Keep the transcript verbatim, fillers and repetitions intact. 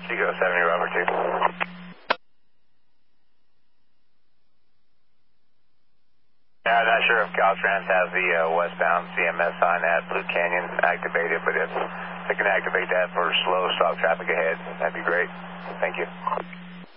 Eco seventy, Robert two. Yeah, I'm not sure if Caltrans has the uh, westbound C M S sign at Blue Canyon activated, but if they can activate that for slow stop traffic ahead, that'd be great. Thank you.